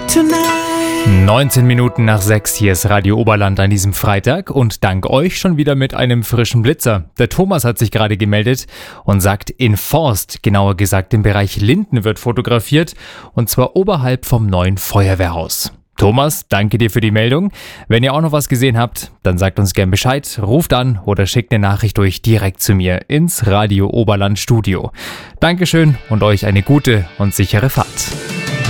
19 Minuten nach 6, hier ist Radio Oberland an diesem Freitag und dank euch schon wieder mit einem frischen Blitzer. Der Thomas hat sich gerade gemeldet und sagt, in Forst, genauer gesagt im Bereich Linden, wird fotografiert und zwar oberhalb vom neuen Feuerwehrhaus. Thomas, danke dir für die Meldung. Wenn ihr auch noch was gesehen habt, dann sagt uns gern Bescheid, ruft an oder schickt eine Nachricht durch direkt zu mir ins Radio Oberland Studio. Dankeschön und euch eine gute und sichere Fahrt.